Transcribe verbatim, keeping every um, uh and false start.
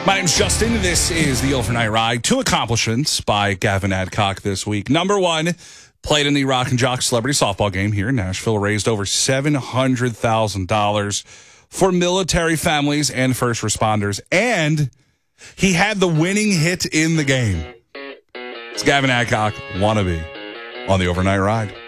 My name's Justin. This is the Overnight Ride. Two accomplishments by Gavin Adcock this week. Number one, played in the Rock and Jock Celebrity Softball game here in Nashville, raised over seven hundred thousand dollars for military families and first responders, and he had the winning hit in the game. It's Gavin Adcock, wannabe, on the Overnight Ride.